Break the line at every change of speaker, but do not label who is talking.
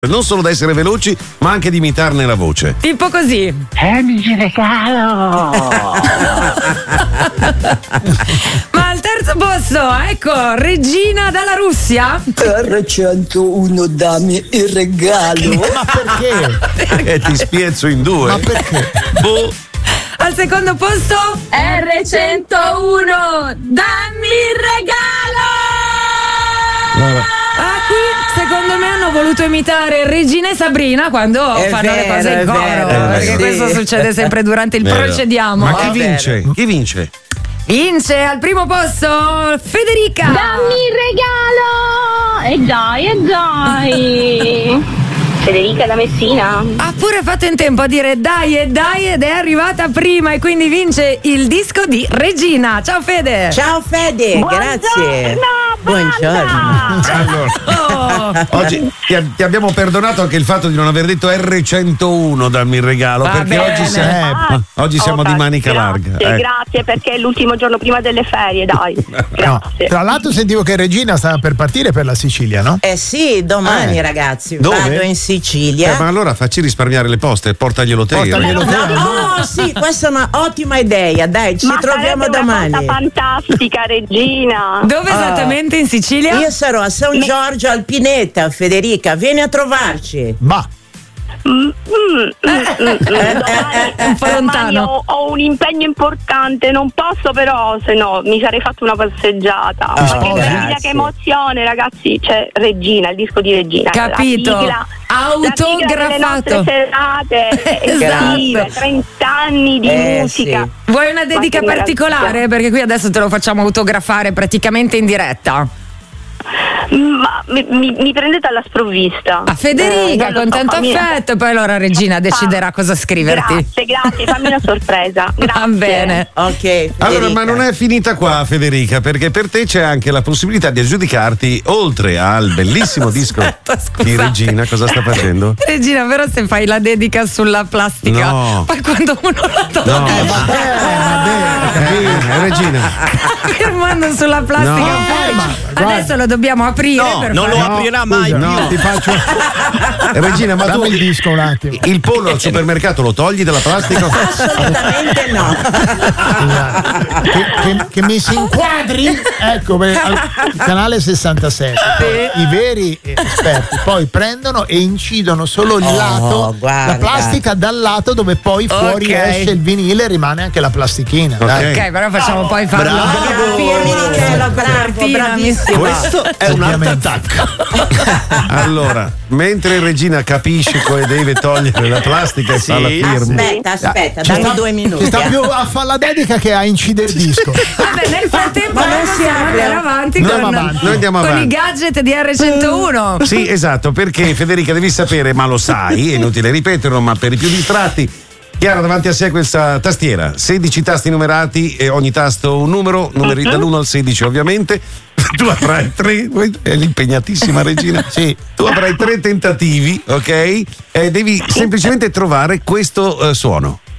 Non solo da essere veloci, ma anche di imitarne la voce.
Tipo così.
Mi regalo!
Ma al terzo posto, ecco, Regina dalla Russia.
R101, dammi il regalo.
Ma perché?
Ti spiezzo in due.
Ma perché?
Boh.
Al secondo posto,
R101, dammi il regalo!
Qui secondo me hanno voluto imitare Regina e Sabrina quando fanno le cose in coro, perché
sì.
questo succede sempre durante il
Vero.
procediamo.
Ma chi vince? Chi vince?
Vince al primo posto Federica.
Dammi il regalo! E dai! Federica da Messina.
Ha pure fatto in tempo a dire dai ed è arrivata prima e quindi vince il disco di Regina. Ciao Fede.
Ciao Fede, grazie.
Buongiorno.
Allora, oggi ti abbiamo perdonato anche il fatto di non aver detto R101 dammi il regalo,
Va
perché
bene.
oggi siamo di manica larga.
Grazie, perché è l'ultimo giorno prima delle ferie, dai. Grazie.
Tra l'altro sentivo che Regina stava per partire per la Sicilia, no?
Eh sì, domani ragazzi,
Dove?
vado in Sicilia.
Ma allora facci risparmiare le poste, portaglielo te.
Portaglielo te.
No, sì, questa è una ottima idea, dai, ci troviamo domani.
Una cosa fantastica, Regina.
Dove esattamente in Sicilia?
Io sarò a San Giorgio al Pineta, Federica, vieni a trovarci.
Ma
Un po' lontano.
Ho un impegno importante, non posso, però se no mi sarei fatto una passeggiata. Ma che meraviglia,
grazie.
che emozione, ragazzi! C'è Regina, il disco di Regina.
Capito.
La sigla
Autografato.
delle nostre serate estive, 30 anni di musica.
sì.
Vuoi una dedica
Ma che
particolare?
meraviglia.
Perché qui adesso te lo facciamo autografare praticamente in diretta.
Ma mi prendete alla sprovvista.
A Federica
non lo
con
so,
tanto
fammi-
affetto, e poi allora Regina deciderà cosa scriverti.
Grazie, fammi una sorpresa. Grazie.
Va bene.
Ok, Federica.
Allora, ma non è finita qua, Federica, perché per te c'è anche la possibilità di aggiudicarti, oltre al bellissimo disco
scusate.
di Regina. Cosa sta facendo?
Regina, vero se fai la dedica sulla plastica?
No.
Poi quando uno la toglie,
No, Regina.
firmando sulla plastica.
No.
Poi adesso lo dobbiamo aprire. Per
non
fare-
lo aprirà mai
no,
più.
ti faccio.
Regina, ma tu
Dammi il disco un attimo.
il pollo al supermercato lo togli dalla plastica?
Assolutamente no.
Che mi si inquadri, ecco, al canale 67. I veri esperti poi prendono e incidono solo il lato,
guarda.
la plastica dal lato dove poi fuori
Ok.
esce il vinile e rimane anche la plastichina. dai.
Ok, però facciamo poi fare la
Michela, bravo, bravissimo.
Questo è un art attack.
Allora, mentre Regina capisce come deve togliere la plastica e fa la firma.
Aspetta,
Ci
dammi
sta-
2 minuti.
Ci sta più a fare la dedica che a incidere il disco.
Vabbè, nel frattempo
Ma non
noi
si
possiamo
apre.
andare avanti
Andiamo
con,
avanti.
Noi andiamo
con i
avanti.
gadget di R101.
Sì, esatto, perché Federica devi sapere, ma lo sai, è inutile ripeterlo, ma per i più distratti, Chiara davanti a sé questa tastiera, 16 tasti numerati e ogni tasto un numero, numeri dall'1 al 16 ovviamente. Tu avrai 3, è l'impegnatissima Regina.
Sì.
Tu avrai 3 tentativi, ok? E devi semplicemente trovare questo suono.